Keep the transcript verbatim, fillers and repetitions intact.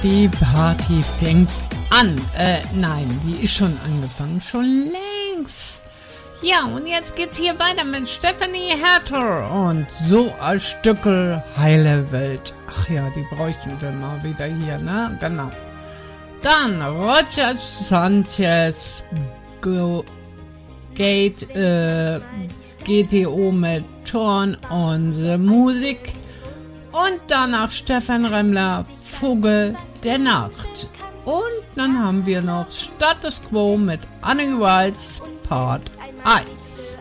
Die Party fängt an. Äh, nein, die ist schon angefangen. Schon längst. Ja, und jetzt geht's hier weiter mit Stephanie Herter und so ein Stückel heile Welt. Ach ja, die bräuchten wir mal wieder hier, ne? Genau. Dann Roger Sanchez, Go, Gate, äh, G T O mit Turn on the Music. Und danach Stefan Remmler, Vogel der Nacht. Und dann haben wir noch Status Quo mit Annie Wilds Part eins.